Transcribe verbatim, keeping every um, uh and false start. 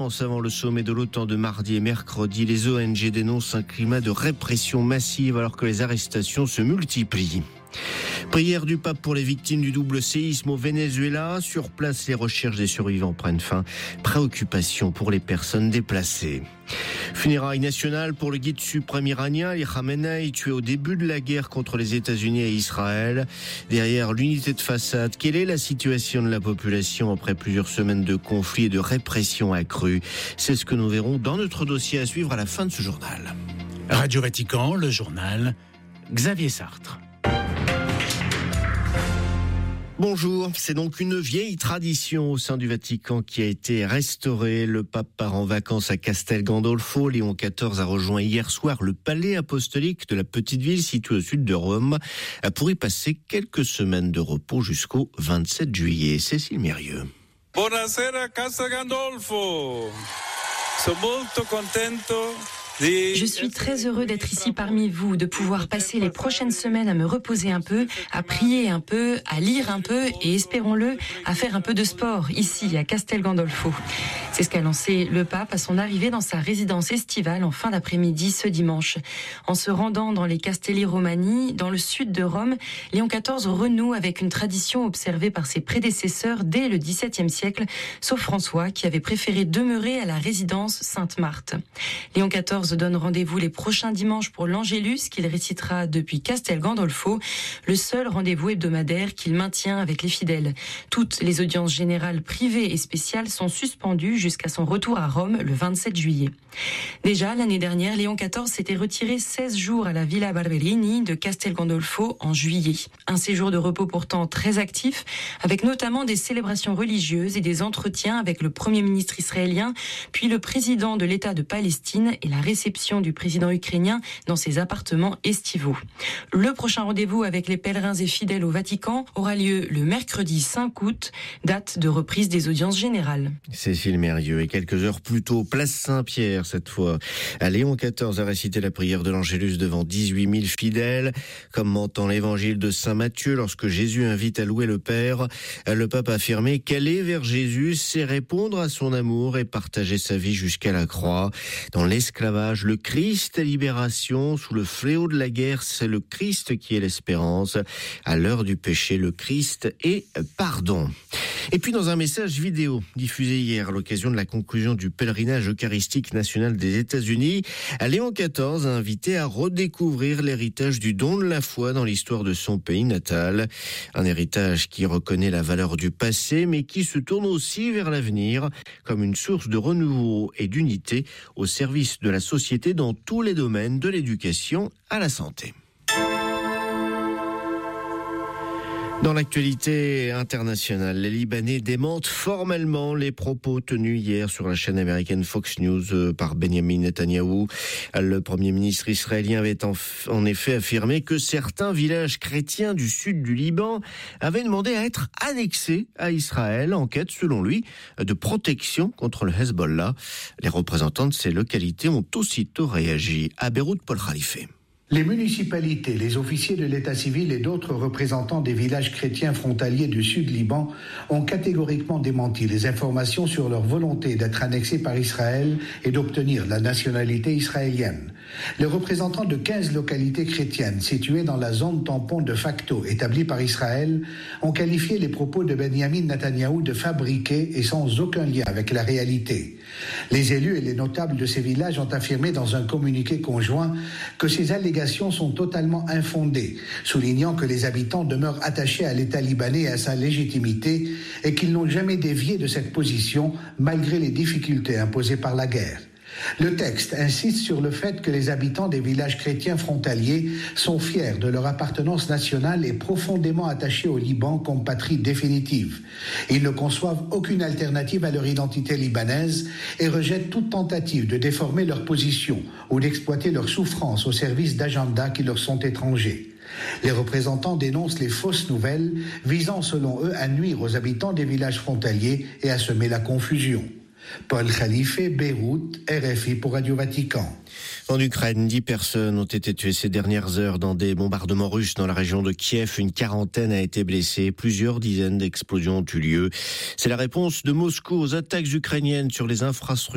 Avant le sommet de l'OTAN de mardi et mercredi, les O N G dénoncent un climat de répression massive alors que les arrestations se multiplient. Prière du pape pour les victimes du double séisme au Venezuela. Sur place, les recherches des survivants prennent fin. Préoccupation pour les personnes déplacées. Funérailles nationales pour le guide suprême iranien Ali Khamenei, tué au début de la guerre contre les États-Unis et Israël. Derrière l'unité de façade, quelle est la situation de la population après plusieurs semaines de conflits et de répression accrue? C'est ce que nous verrons dans notre dossier à suivre à la fin de ce journal. Radio Vatican, le journal, Xavier Sartre. Bonjour, c'est donc une vieille tradition au sein du Vatican qui a été restaurée. Le pape part en vacances à Castel Gandolfo. Léon quatorze a rejoint hier soir le palais apostolique de la petite ville située au sud de Rome pour y passer quelques semaines de repos jusqu'au vingt-sept juillet. Cécile Mérieux. Buonasera Castel Gandolfo. Sono molto contento. Je suis très heureux d'être ici parmi vous, de pouvoir passer les prochaines semaines à me reposer un peu, à prier un peu, à lire un peu et, espérons-le, à faire un peu de sport ici à Castel Gandolfo. C'est ce qu'a lancé le pape à son arrivée dans sa résidence estivale en fin d'après-midi ce dimanche. En se rendant dans les Castelli Romani, dans le sud de Rome, Léon quatorze renoue avec une tradition observée par ses prédécesseurs dès le dix-septième siècle, sauf François qui avait préféré demeurer à la résidence Sainte-Marthe. Léon quatorze donne rendez-vous les prochains dimanches pour l'Angélus qu'il récitera depuis Castel Gandolfo, le seul rendez-vous hebdomadaire qu'il maintient avec les fidèles. Toutes les audiences générales privées et spéciales sont suspendues jusqu'à son retour à Rome le vingt-sept juillet. Déjà, l'année dernière, Léon quatorze s'était retiré seize jours à la Villa Barberini de Castel Gandolfo en juillet. Un séjour de repos pourtant très actif, avec notamment des célébrations religieuses et des entretiens avec le Premier ministre israélien, puis le président de l'État de Palestine et la réception du président ukrainien dans ses appartements estivaux. Le prochain rendez-vous avec les pèlerins et fidèles au Vatican aura lieu le mercredi cinq août, date de reprise des audiences générales. Cécile Mérieux, et quelques heures plus tôt, place Saint-Pierre cette fois. Léon quatorze a récité la prière de l'Angélus devant dix-huit mille fidèles. Commentant l'évangile de Saint Matthieu, lorsque Jésus invite à louer le Père, le pape a affirmé qu'aller vers Jésus, c'est répondre à son amour et partager sa vie jusqu'à la croix. Dans l'esclavage, le Christ est libération. Sous le fléau de la guerre, c'est le Christ qui est l'espérance. À l'heure du péché, le Christ est pardon. Et puis dans un message vidéo diffusé hier à l'occasion de la conclusion du pèlerinage eucharistique national des États-Unis, Léon quatorze a invité à redécouvrir l'héritage du don de la foi dans l'histoire de son pays natal. Un héritage qui reconnaît la valeur du passé, mais qui se tourne aussi vers l'avenir comme une source de renouveau et d'unité au service de la société dans tous les domaines, de l'éducation à la santé. Dans l'actualité internationale, les Libanais démentent formellement les propos tenus hier sur la chaîne américaine Fox News par Benjamin Netanyahou. Le Premier ministre israélien avait en, en effet affirmé que certains villages chrétiens du sud du Liban avaient demandé à être annexés à Israël en quête, selon lui, de protection contre le Hezbollah. Les représentants de ces localités ont aussitôt réagi. À Beyrouth, Paul Khalife. Les municipalités, les officiers de l'état civil et d'autres représentants des villages chrétiens frontaliers du sud Liban ont catégoriquement démenti les informations sur leur volonté d'être annexés par Israël et d'obtenir la nationalité israélienne. Les représentants de quinze localités chrétiennes situées dans la zone tampon de facto établie par Israël ont qualifié les propos de Benjamin Netanyahou de fabriqués et sans aucun lien avec la réalité. Les élus et les notables de ces villages ont affirmé dans un communiqué conjoint que ces allégations sont totalement infondées, soulignant que les habitants demeurent attachés à l'État libanais et à sa légitimité et qu'ils n'ont jamais dévié de cette position malgré les difficultés imposées par la guerre. Le texte insiste sur le fait que les habitants des villages chrétiens frontaliers sont fiers de leur appartenance nationale et profondément attachés au Liban comme patrie définitive. Ils ne conçoivent aucune alternative à leur identité libanaise et rejettent toute tentative de déformer leur position ou d'exploiter leur souffrance au service d'agendas qui leur sont étrangers. Les représentants dénoncent les fausses nouvelles visant selon eux à nuire aux habitants des villages frontaliers et à semer la confusion. Paul Khalife, Beyrouth, R F I pour Radio Vatican. En Ukraine, dix personnes ont été tuées ces dernières heures dans des bombardements russes dans la région de Kiev. Une quarantaine a été blessée. Plusieurs dizaines d'explosions ont eu lieu. C'est la réponse de Moscou aux attaques ukrainiennes sur les infrastructures